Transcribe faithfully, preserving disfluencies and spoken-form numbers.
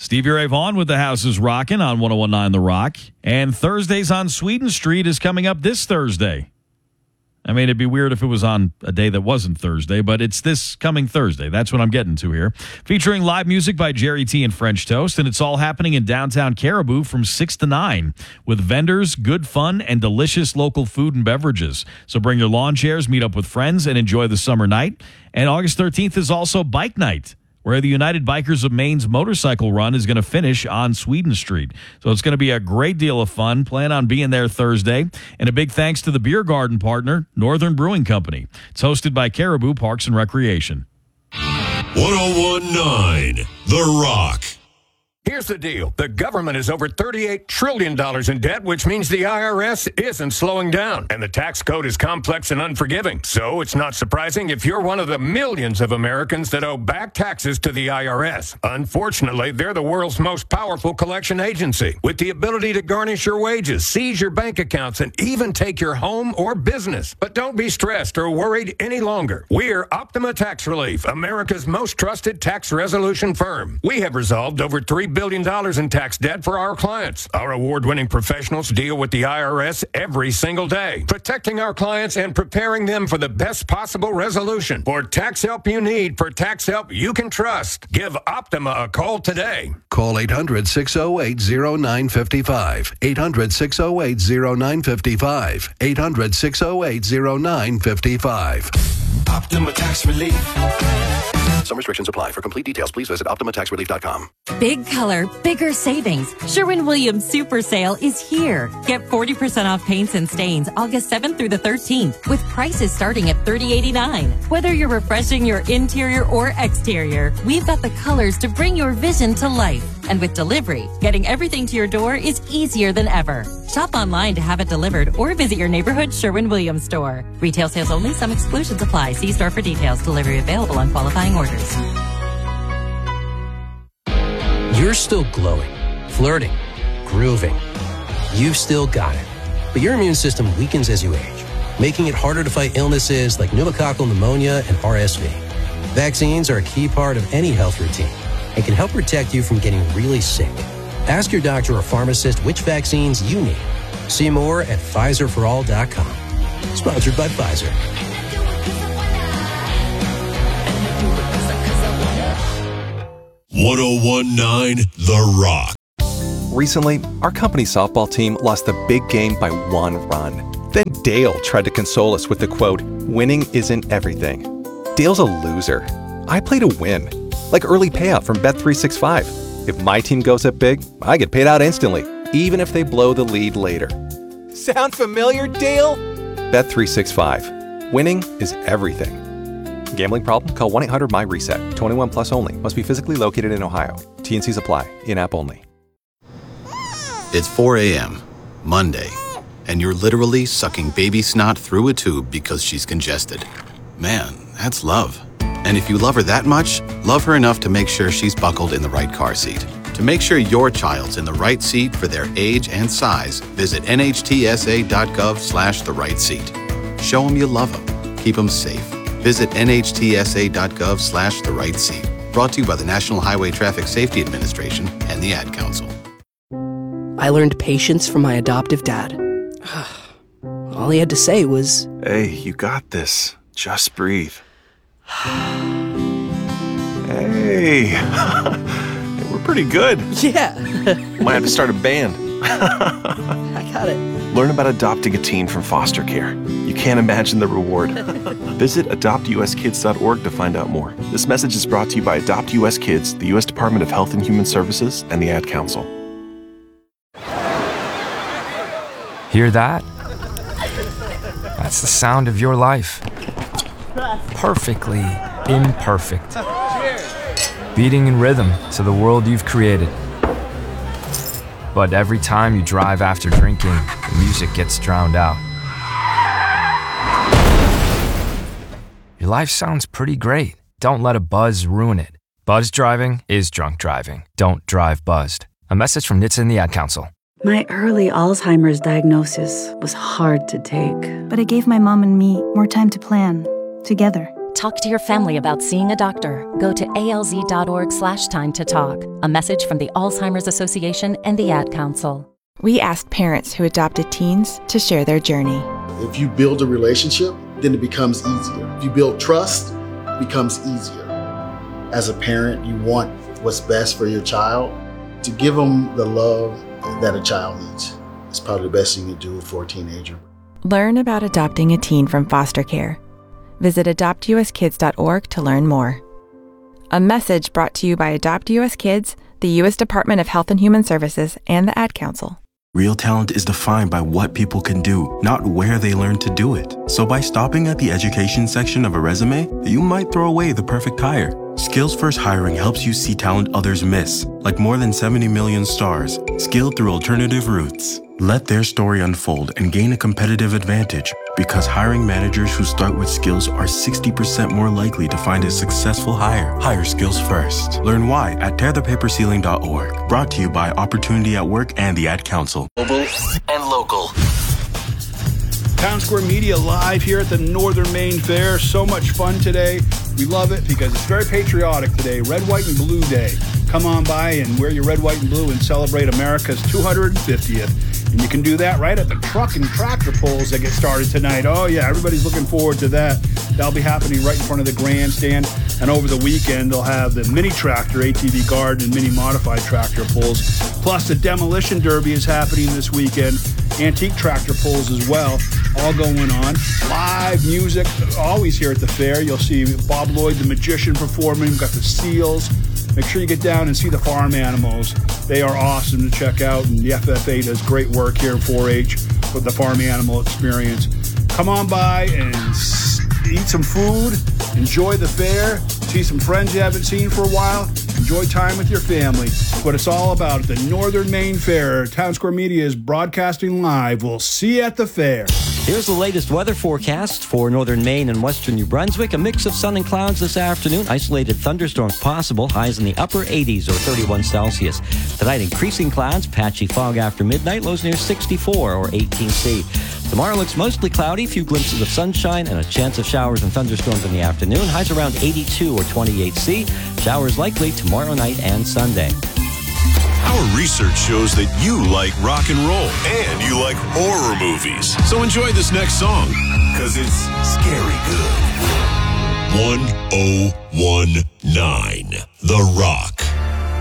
Stevie Ray Vaughan with The House is Rockin' on one oh one point nine The Rock. And Thursdays on Sweden Street is coming up this Thursday. I mean, it'd be weird if it was on a day that wasn't Thursday, but it's this coming Thursday. That's what I'm getting to here. Featuring live music by Jerry T and French Toast, and it's all happening in downtown Caribou from six to nine with vendors, good fun, and delicious local food and beverages. So bring your lawn chairs, meet up with friends, and enjoy the summer night. And August thirteenth is also Bike Night, where the United Bikers of Maine's motorcycle run is going to finish on Sweden Street. So it's going to be a great deal of fun. Plan on being there Thursday. And a big thanks to the beer garden partner, Northern Brewing Company. It's hosted by Caribou Parks and Recreation. one oh one point nine The Rock. Here's the deal. The government is over thirty-eight trillion dollars in debt, which means the I R S isn't slowing down. And the tax code is complex and unforgiving. So it's not surprising if you're one of the millions of Americans that owe back taxes to the I R S. Unfortunately, they're the world's most powerful collection agency, with the ability to garnish your wages, seize your bank accounts, and even take your home or business. But don't be stressed or worried any longer. We're Optima Tax Relief, America's most trusted tax resolution firm. We have resolved over three billion dollars in tax debt for our clients. Our award-winning professionals deal with the I R S every single day, protecting our clients and preparing them for the best possible resolution. For tax help you need, for tax help you can trust, give Optima a call today. Call eight hundred, six oh eight, oh nine five five. eight hundred, six oh eight, oh nine five five. eight hundred, six oh eight, oh nine five five. Optima Tax Relief. Some restrictions apply. For complete details, please visit optima tax relief dot com. Big color, bigger savings. Sherwin-Williams Super Sale is here. Get forty percent off paints and stains August seventh through the thirteenth with prices starting at thirty eighty-nine. Whether you're refreshing your interior or exterior, we've got the colors to bring your vision to life. And with delivery, getting everything to your door is easier than ever. Shop online to have it delivered or visit your neighborhood Sherwin-Williams store. Retail sales only. Some exclusions apply. See store for details. Delivery available on qualifying orders. You're still glowing, flirting, grooving. You've still got it. But your immune system weakens as you age, making it harder to fight illnesses like pneumococcal pneumonia and R S V. Vaccines are a key part of any health routine and can help protect you from getting really sick. Ask your doctor or pharmacist which vaccines you need. See more at Pfizer for all dot com. Sponsored by Pfizer. one oh one point nine The Rock. Recently, our company softball team lost the big game by one run. Then Dale tried to console us with the quote, "Winning isn't everything." Dale's a loser. I play to win. Like early payout from Bet three sixty-five. If my team goes up big, I get paid out instantly, even if they blow the lead later. Sound familiar, Dale? Bet three sixty-five. Winning is everything. Gambling problem? Call one eight hundred M Y reset. twenty-one plus only. Must be physically located in Ohio. T and Cs apply. In-app only. It's four a.m., Monday, and you're literally sucking baby snot through a tube because she's congested. Man, that's love. And if you love her that much, love her enough to make sure she's buckled in the right car seat. To make sure your child's in the right seat for their age and size, visit nhtsa.gov slash the right seat. Show them you love them. Keep them safe. Visit nhtsa.gov slash the right seat. Brought to you by the National Highway Traffic Safety Administration and the Ad Council. I learned patience from my adoptive dad. All he had to say was, "Hey, you got this. Just breathe." Hey, we're pretty good. Yeah. Might have to start a band. I got it. Learn about adopting a teen from foster care. You can't imagine the reward. Visit adopt u s kids dot org to find out more. This message is brought to you by Adopt U S Kids, the U S Department of Health and Human Services, and the Ad Council. Hear that? That's the sound of your life. Perfectly imperfect. Beating in rhythm to the world you've created. But every time you drive after drinking, the music gets drowned out. Your life sounds pretty great. Don't let a buzz ruin it. Buzz driving is drunk driving. Don't drive buzzed. A message from N H T S A and the Ad Council. My early Alzheimer's diagnosis was hard to take. But it gave my mom and me more time to plan, together. Talk to your family about seeing a doctor. Go to alz.org slash time to talk. A message from the Alzheimer's Association and the Ad Council. We asked parents who adopted teens to share their journey. If you build a relationship, then it becomes easier. If you build trust, it becomes easier. As a parent, you want what's best for your child. To give them the love that a child needs is probably the best you can do for a teenager. Learn about adopting a teen from foster care. Visit adopt u s kids dot org to learn more. A message brought to you by Adopt U S Kids, the U S Department of Health and Human Services, and the Ad Council. Real talent is defined by what people can do, not where they learn to do it. So by stopping at the education section of a resume, you might throw away the perfect hire. Skills First Hiring helps you see talent others miss, like more than seventy million stars, skilled through alternative routes. Let their story unfold and gain a competitive advantage, because hiring managers who start with skills are sixty percent more likely to find a successful hire. Hire skills first. Learn why at tear the paper ceiling dot org. Brought to you by Opportunity at Work and the Ad Council. Global and local. Town Square Media live here at the Northern Maine Fair. So much fun today. We love it because it's very patriotic today. Red, White, and Blue Day. Come on by and wear your red, white, and blue and celebrate America's two hundred fiftieth. And you can do that right at the truck and tractor pulls that get started tonight. Oh, yeah, everybody's looking forward to that. That'll be happening right in front of the grandstand. And over the weekend, they'll have the mini tractor, A T V garden, and mini modified tractor pulls. Plus, the demolition derby is happening this weekend. Antique tractor pulls as well, all going on. Live music, always here at the fair. You'll see Bob Lloyd, the magician, performing. We've got the seals. Make sure you get down and see the farm animals. They are awesome to check out, and the F F A does great work here in four H with the farm animal experience. Come on by and eat some food, enjoy the fair, see some friends you haven't seen for a while, enjoy time with your family. That's what it's all about at the Northern Maine Fair. Town Square Media is broadcasting live. We'll see you at the fair. Here's the latest weather forecast for northern Maine and western New Brunswick. A mix of sun and clouds this afternoon. Isolated thunderstorms possible. Highs in the upper eighties or thirty-one Celsius. Tonight, increasing clouds. Patchy fog after midnight. Lows near sixty-four or eighteen C. Tomorrow looks mostly cloudy. Few glimpses of sunshine and a chance of showers and thunderstorms in the afternoon. Highs around eighty-two or twenty-eight C. Showers likely tomorrow night and Sunday. Our research shows that you like rock and roll and you like horror movies. So enjoy this next song, because it's scary good. one oh one nine The Rock.